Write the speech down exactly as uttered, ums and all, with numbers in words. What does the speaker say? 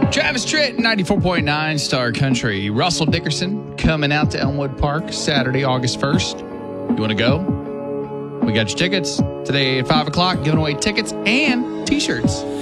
Travis Tritt, ninety-four point nine Star Country. Russell Dickerson coming out to Elmwood Park Saturday, August first. You want to go? We got your tickets today at five o'clock, giving away tickets and T-shirts.